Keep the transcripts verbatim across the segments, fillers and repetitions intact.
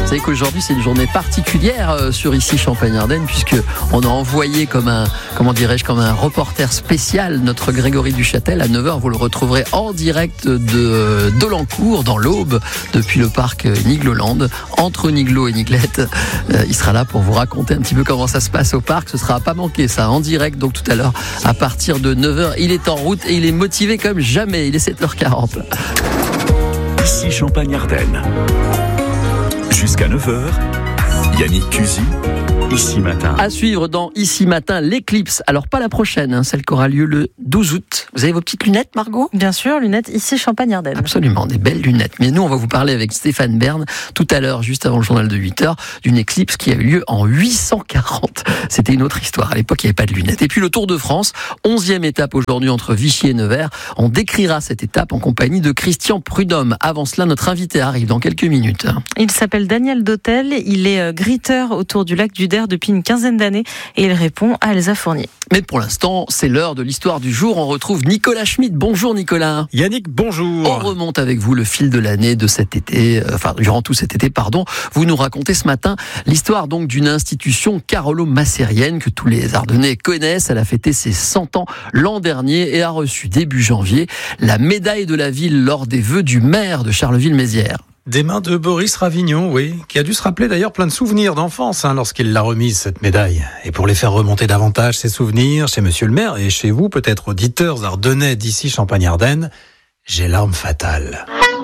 savez qu'aujourd'hui c'est une journée particulière euh, sur ici Champagne-Ardenne, puisque on a envoyé comme un, comment dirais-je, comme un reporter spécial notre Grégory Duchâtel. À neuf heures, vous le retrouverez en direct de Dolencourt, dans l'Aube, depuis le parc Nigloland, entre Niglo et Niglette. Euh, il sera là pour vous raconter un petit peu comment ça se passe au parc. Ce sera à pas manquer, ça, en direct, donc tout à l'heure, à partir de neuf heures. Il est en route et il est motivé comme jamais. Il est sept heures quarante. Ici Champagne-Ardenne. Jusqu'à neuf heures, Yannick Cusy, Ici Matin. À suivre dans Ici Matin, l'éclipse. Alors pas la prochaine, hein, celle qui aura lieu le douze août. Vous avez vos petites lunettes, Margot ? Bien sûr, lunettes ici Champagne-Ardenne. Absolument, des belles lunettes. Mais nous, on va vous parler avec Stéphane Bern, tout à l'heure, juste avant le journal de huit heures, d'une éclipse qui a eu lieu en huit cent quarante. C'était une autre histoire. À l'époque, il n'y avait pas de lunettes. Et puis le Tour de France, onzième étape aujourd'hui entre Vichy et Nevers. On décrira cette étape en compagnie de Christian Prudhomme. Avant cela, notre invité arrive dans quelques minutes. Il s'appelle Daniel Dautel. Il est gritteur autour du lac du Der depuis une quinzaine d'années et il répond à Elsa Fournier. Mais pour l'instant, c'est l'heure de l'histoire du jour. On retrouve Nicolas Schmitt. Bonjour Nicolas. Yannick, bonjour. On remonte avec vous le fil de l'année de cet été, euh, enfin durant tout cet été, pardon. Vous nous racontez ce matin l'histoire donc d'une institution carolo-massérienne que tous les Ardennais connaissent. Elle a fêté ses cent ans l'an dernier et a reçu début janvier la médaille de la ville lors des vœux du maire de Charleville-Mézières. Des mains de Boris Ravignon, oui, qui a dû se rappeler d'ailleurs plein de souvenirs d'enfance hein, lorsqu'il l'a remise, cette médaille. Et pour les faire remonter davantage ces souvenirs, chez monsieur le maire et chez vous, peut-être auditeurs ardennais d'ici Champagne-Ardenne, j'ai l'arme fatale.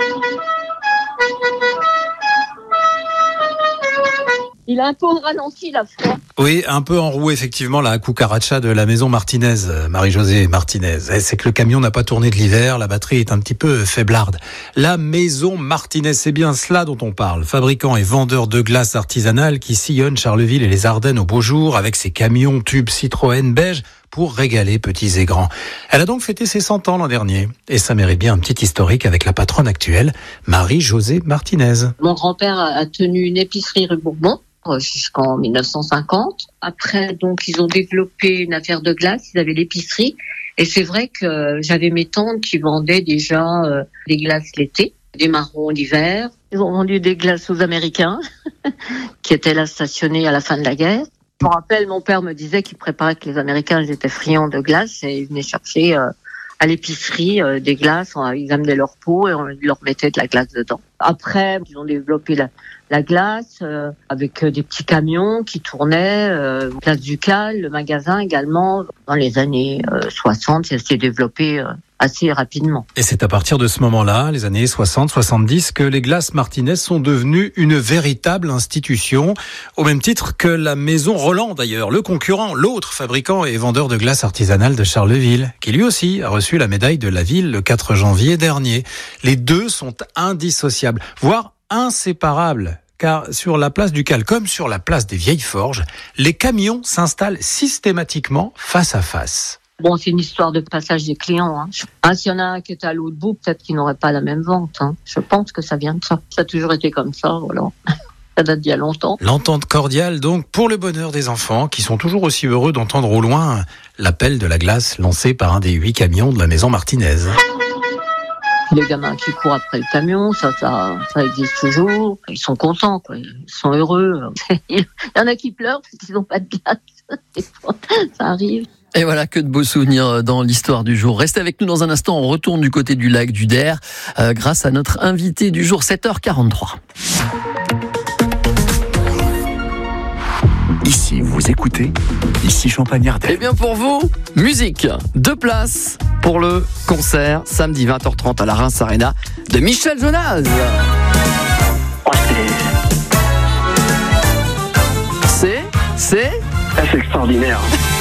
Il a un peu ralenti la fois. Oui, un peu enroué effectivement la cucaracha de la maison Martinez, Marie-Josée Martinez. C'est que le camion n'a pas tourné de l'hiver, la batterie est un petit peu faiblarde. La maison Martinez, c'est bien cela dont on parle. Fabricant et vendeur de glace artisanale qui sillonne Charleville et les Ardennes au beau jour avec ses camions tubes Citroën beige pour régaler petits et grands. Elle a donc fêté ses cent ans l'an dernier. Et ça mérite bien un petit historique avec la patronne actuelle, Marie-Josée Martinez. Mon grand-père a tenu une épicerie rue Bourbon jusqu'en dix-neuf cent cinquante. Après, donc, ils ont développé une affaire de glace. Ils avaient l'épicerie. Et c'est vrai que j'avais mes tantes qui vendaient déjà euh, des glaces l'été, des marrons l'hiver. Ils ont vendu des glaces aux Américains qui étaient là stationnés à la fin de la guerre. Je me rappelle, mon père me disait qu'il préparait que les Américains ils étaient friands de glace et ils venaient chercher euh, à l'épicerie euh, des glaces. Ils amenaient leur pot et on leur mettait de la glace dedans. Après, ils ont développé la, la glace euh, avec euh, des petits camions qui tournaient. Euh, Place Ducal, le magasin également. Dans les années euh, soixante, ça s'est développé euh, assez rapidement. Et c'est à partir de ce moment-là, les années soixante soixante-dix, que les glaces Martinez sont devenues une véritable institution, au même titre que la maison Roland d'ailleurs, le concurrent, l'autre fabricant et vendeur de glace artisanale de Charleville, qui lui aussi a reçu la médaille de la ville le quatre janvier dernier. Les deux sont indissociables, voire inséparables. Car sur la place du Cal, comme sur la place des Vieilles Forges, les camions s'installent systématiquement face à face. Bon, c'est une histoire de passage des clients. Hein. Ah, s'il y en a un qui est à l'autre bout, peut-être qu'il n'aurait pas la même vente. Hein. Je pense que ça vient de ça. Ça a toujours été comme ça, voilà. Ça date d'il y a longtemps. L'entente cordiale, donc, pour le bonheur des enfants, qui sont toujours aussi heureux d'entendre au loin l'appel de la glace lancé par un des huit camions de la maison Martinez. Les gamins qui courent après le camion, ça, ça, ça existe toujours. Ils sont contents, quoi. Ils sont heureux. Il y en a qui pleurent parce qu'ils n'ont pas de glace. Ça arrive. Et voilà, que de beaux souvenirs dans l'histoire du jour. Restez avec nous dans un instant, on retourne du côté du lac du Der euh, grâce à notre invité du jour, sept heures quarante-trois. Ici, vous écoutez, ici Champagne-Ardenne. Eh bien pour vous, musique, deux places pour le concert samedi vingt heures trente à la Reims Arena de Michel Jonas. C'est, c'est, c'est extraordinaire.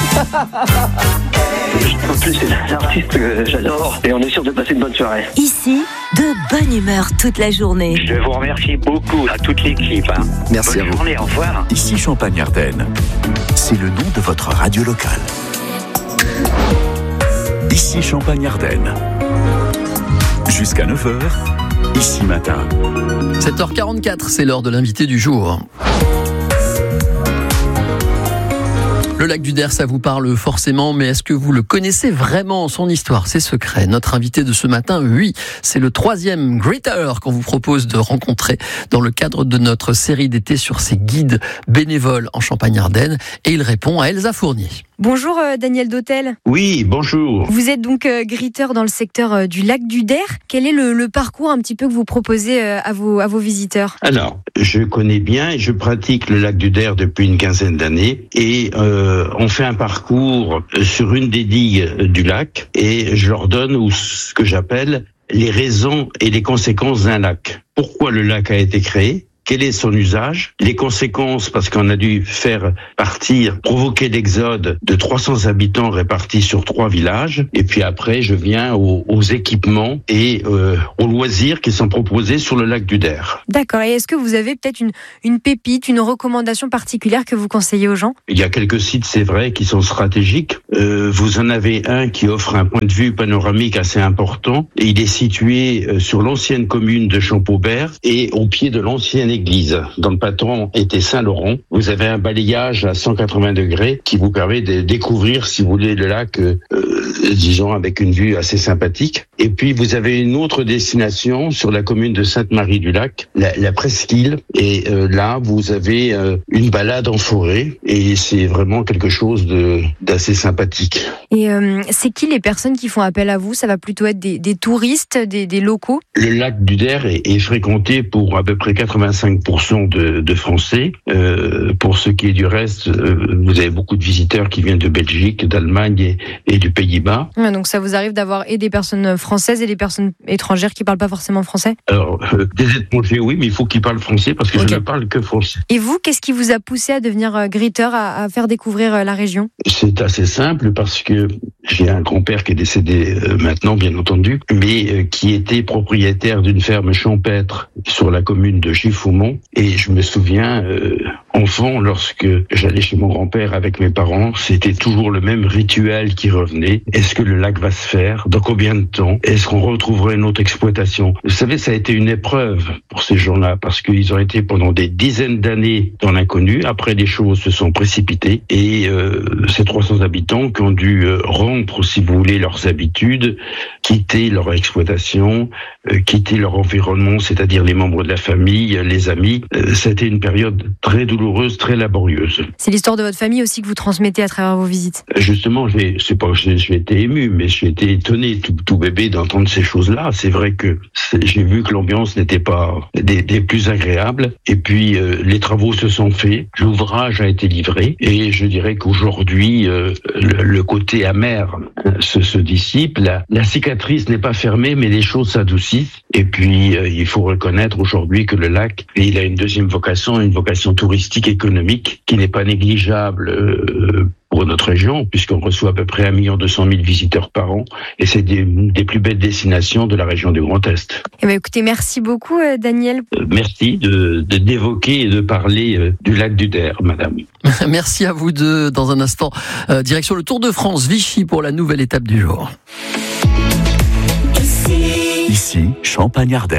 En plus, c'est un artiste que j'adore et on est sûr de passer une bonne soirée. Ici, de bonne humeur toute la journée. Je vous remercie beaucoup à toute l'équipe. Hein. Merci bonne à vous. Bonne journée, au revoir. Ici Champagne-Ardenne, c'est le nom de votre radio locale. Ici Champagne-Ardenne. Jusqu'à neuf heures, Ici Matin. sept heures quarante-quatre, c'est l'heure de l'invité du jour. Le lac du Der, ça vous parle forcément, mais est-ce que vous le connaissez vraiment, son histoire, ses secrets? Notre invité de ce matin, oui, c'est le troisième greeter qu'on vous propose de rencontrer dans le cadre de notre série d'été sur ces guides bénévoles en Champagne-Ardenne, et il répond à Elsa Fournier. Bonjour euh, Daniel Dautel. Oui, bonjour. Vous êtes donc euh, greeter dans le secteur euh, du lac du Der. Quel est le, le parcours un petit peu que vous proposez euh, à, vos, à vos visiteurs? Alors, je connais bien et je pratique le lac du Der depuis une quinzaine d'années et euh, on fait un parcours sur une des digues du lac et je leur donne ou ce que j'appelle les raisons et les conséquences d'un lac. Pourquoi le lac a été créé? Quel est son usage? Les conséquences, parce qu'on a dû faire partir, provoquer l'exode de trois cents habitants répartis sur trois villages. Et puis après, je viens aux, aux équipements et euh, aux loisirs qui sont proposés sur le lac du Der. D'accord. Et est-ce que vous avez peut-être une, une pépite, une recommandation particulière que vous conseillez aux gens? Il y a quelques sites, c'est vrai, qui sont stratégiques. Euh, vous en avez un qui offre un point de vue panoramique assez important. Et il est situé euh, sur l'ancienne commune de Champaubert et au pied de l'ancienne église. Dans le patron était Saint-Laurent. Vous avez un balayage à cent quatre-vingts degrés qui vous permet de découvrir, si vous voulez, le lac, euh, disons, avec une vue assez sympathique. Et puis, vous avez une autre destination sur la commune de Sainte-Marie-du-Lac, la, la Presqu'île. Et euh, là, vous avez euh, une balade en forêt. Et c'est vraiment quelque chose de, d'assez sympathique. Et euh, c'est qui les personnes qui font appel à vous? Ça va plutôt être des, des touristes, des, des locaux? Le lac du Der est, est fréquenté pour à peu près quatre-vingt-cinq pour cent de, de Français. Euh, pour ce qui est du reste, euh, vous avez beaucoup de visiteurs qui viennent de Belgique, d'Allemagne et, et du Pays-Bas. Ouais, donc ça vous arrive d'avoir et des personnes françaises et des personnes étrangères qui parlent pas forcément français? Alors, euh, des étrangers, oui, mais il faut qu'ils parlent français parce que okay. Je ne parle que français. Et vous, qu'est-ce qui vous a poussé à devenir euh, greeter, à, à faire découvrir euh, la région? C'est assez simple parce que j'ai un grand-père qui est décédé euh, maintenant, bien entendu, mais euh, qui était propriétaire d'une ferme champêtre sur la commune de Giffoumont. Et je me souviens, euh, enfant, lorsque j'allais chez mon grand-père avec mes parents, c'était toujours le même rituel qui revenait. Est-ce que le lac va se faire? Dans combien de temps? Est-ce qu'on retrouverait une autre exploitation? Vous savez, ça a été une épreuve pour ces gens-là, parce qu'ils ont été pendant des dizaines d'années dans l'inconnu. Après, les choses se sont précipitées et euh, ces trois cents habitants qui ont dû euh, rompre, si vous voulez, leurs habitudes, quitter leur exploitation, euh, quitter leur environnement, c'est-à-dire les membres de la famille, les amis. Euh, c'était une période très douloureuse, très laborieuse. C'est l'histoire de votre famille aussi que vous transmettez à travers vos visites. Justement, j'ai, c'est pas que j'ai, j'ai été ému, mais j'ai été étonné, tout, tout bébé, d'entendre ces choses-là. C'est vrai que c'est, j'ai vu que l'ambiance n'était pas des, des plus agréables. Et puis, euh, les travaux se sont faits, l'ouvrage a été livré, et je dirais qu'aujourd'hui, euh, le, le côté amer se, se dissipe. La, la cicatrice n'est pas fermée, mais les choses s'adoucissent. Et puis, euh, il faut reconnaître aujourd'hui que le lac, il a une deuxième vocation, une vocation touristique économique qui n'est pas négligeable euh, pour notre région, puisqu'on reçoit à peu près un million deux cent mille visiteurs par an, et c'est des, des plus belles destinations de la région du Grand Est. Eh bien, écoutez, merci beaucoup, euh, Daniel. Euh, merci de, de d'évoquer et de parler euh, du lac du Der, madame. Merci à vous deux. Dans un instant, euh, direction le Tour de France, Vichy pour la nouvelle étape du jour. Ici, Champagne-Ardenne.